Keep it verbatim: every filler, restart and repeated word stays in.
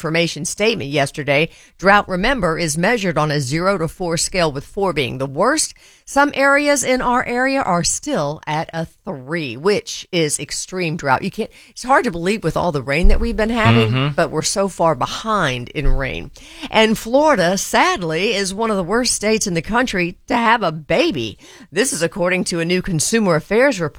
information statement yesterday. Drought, remember, is measured on a zero to four scale, with four being the worst. Some areas in our area are still at a three, which is extreme drought. You can't, it's hard to believe with all the rain that we've been having, mm-hmm. but we're so far behind in rain. And Florida, sadly, is one of the worst states in the country to have a baby. This is according to a new Consumer Affairs report.